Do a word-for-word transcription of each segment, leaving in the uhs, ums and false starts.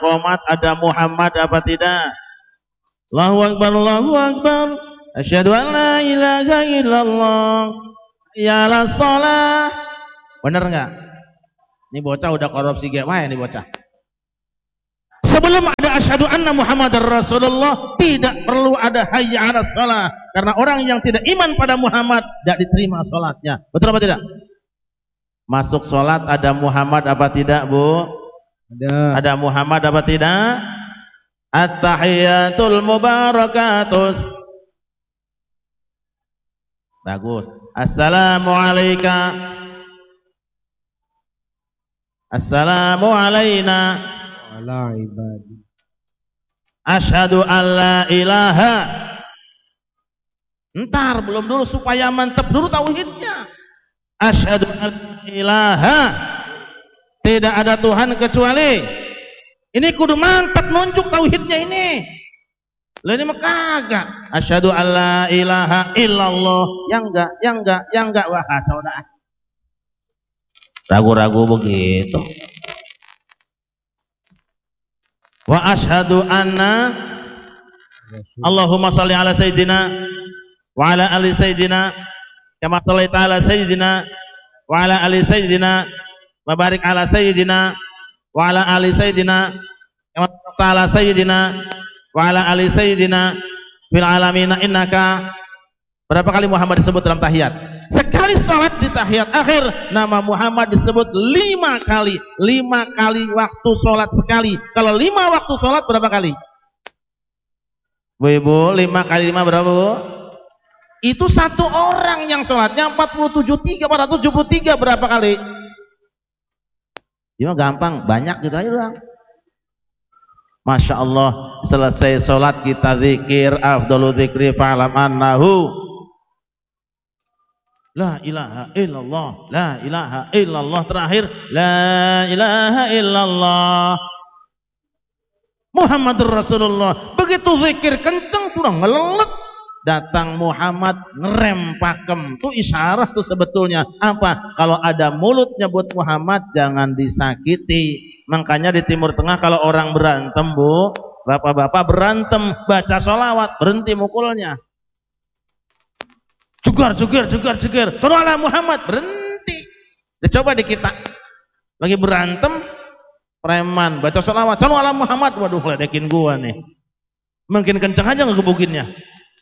qomat, ada Muhammad apa tidak? Allahu Akbar, Allahu Akbar. Asyhadu an la ilaha illallah. Ya la shalah. Bener enggak? Ini bocah udah korupsi ge wae nih bocah. Sebelum ada asyhadu anna Muhammadar Rasulullah, tidak perlu ada hayya 'alas shalah, karena orang yang tidak iman pada Muhammad tidak diterima salatnya. Betul apa tidak? Masuk salat ada Muhammad apa tidak, Bu? Ada. Ada Muhammad apa tidak? At-tahiyatul mubarakatus. Bagus. Assalamu alayka. Assalamu alayna. Ala ibadi. Asyhadu an la ilaha. Entar belum dulu, supaya mantap dulu tauhidnya. Asyhadu an la ilaha. Tidak ada Tuhan kecuali. Ini kudu mantap nunjuk tauhidnya ini. Lah ini mah kagak. Asyhadu an la ilaha illallah. Yang enggak, yang enggak, yang enggak, wah kacau dah. Ragu-ragu begitu. Wa asyhadu anna Allahumma shalli ala sayyidina wa ala ali sayyidina kama shallaita ala sayyidina wa ala ali sayyidina wa barik ala sayyidina wa ala ali sayyidina kama barakta ala sayyidina wa ala ali sayyidina fil alamin innaka. Berapa kali Muhammad disebut dalam tahiyat? Sekali salat di tahiyat akhir nama Muhammad disebut lima kali. Lima kali waktu salat sekali. Kalau lima waktu salat berapa kali? Bu Ibu, lima kali lima berapa, Bu? Itu satu orang yang salatnya empat puluh tujuh tiga, empat ratus tujuh puluh tiga berapa kali? Ya gampang, banyak gitu aja doang. Masya Allah, selesai salat kita zikir, afdalu dzikri fa'lam annahu la ilaha illallah, la ilaha illallah. Terakhir, la ilaha illallah Muhammadur Rasulullah. Begitu zikir kenceng sudah ngelelet, datang Muhammad ngerem pakem. Itu isyarat tuh sebetulnya. Apa? Kalau ada mulut nyebut Muhammad jangan disakiti. Makanya di Timur Tengah kalau orang berantem, Bu, bapak-bapak berantem baca sholawat, berhenti mukulnya. Jugar, jugar, jugar, jugar. Sallallahu Muhammad, berhenti. Coba di kita lagi berantem, preman baca sholawat, sallallahu Muhammad, waduh ledekin gua nih. Mungkin kencang aja ngegebukinnya.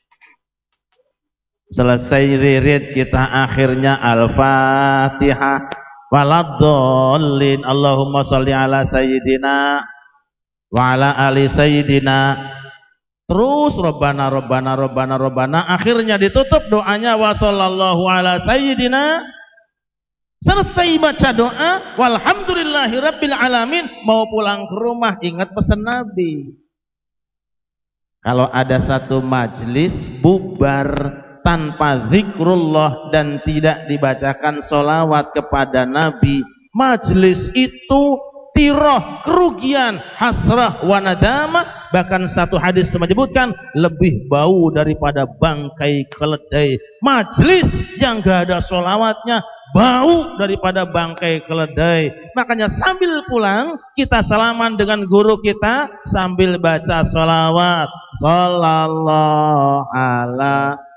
Selesai wirid kita akhirnya Al-Fatihah. Waladhdallin. Allahumma sholli ala sayyidina wa ala ali sayyidina. Terus Rabbana Rabbana Rabbana Rabbana, akhirnya ditutup doanya wa sallallahu ala sayyidina. Selesai baca doa walhamdulillahi rabbil alamin, mau pulang ke rumah ingat pesan Nabi. Kalau ada satu majlis bubar tanpa zikrullah dan tidak dibacakan sholawat kepada Nabi, majlis itu tiroh, kerugian, hasrah, wanadama. Bahkan satu hadis menyebutkan lebih bau daripada bangkai keledai. Majlis yang gak ada sholawatnya bau daripada bangkai keledai. Makanya sambil pulang kita salaman dengan guru kita sambil baca sholawat. Sallallahu ala